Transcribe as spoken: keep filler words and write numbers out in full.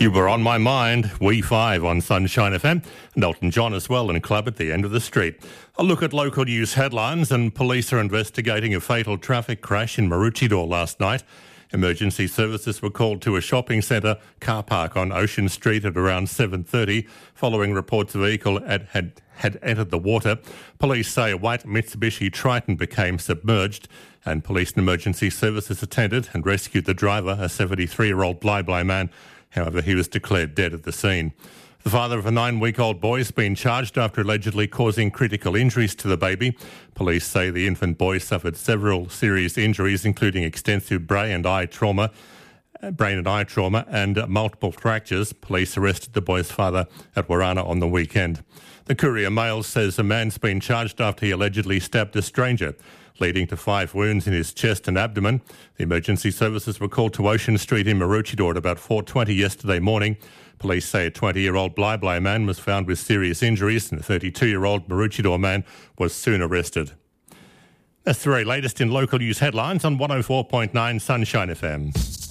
You were on my mind, We five on Sunshine F M, and Elton John as well in Club at the End of the Street. A look at local news headlines, and police are investigating a fatal traffic crash in Maroochydore last night. Emergency services were called to a shopping centre car park on Ocean Street at around seven thirty, following reports a vehicle had, had, had entered the water. Police say a white Mitsubishi Triton became submerged, and police and emergency services attended and rescued the driver, a seventy-three-year-old Bly-Bly man. However, he was declared dead at the scene. The father of a nine-week-old boy has been charged after allegedly causing critical injuries to the baby. Police say the infant boy suffered several serious injuries, including extensive brain and eye trauma, brain and eye trauma, and multiple fractures. Police arrested the boy's father at Warana on the weekend. The Courier Mail says a man's been charged after he allegedly stabbed a stranger, leading to five wounds in his chest and abdomen. The emergency services were called to Ocean Street in Maroochydore at about four twenty yesterday morning. Police say a twenty-year-old Bly-Bly man was found with serious injuries, and a thirty-two-year-old Maroochydore man was soon arrested. That's the very latest in local news headlines on one oh four point nine Sunshine F M.